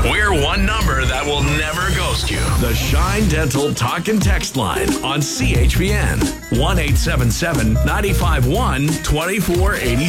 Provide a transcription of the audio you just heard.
We're one number that will never ghost you. The Shine Dental Talk and Text Line on CHPN. 1-877-951-2480.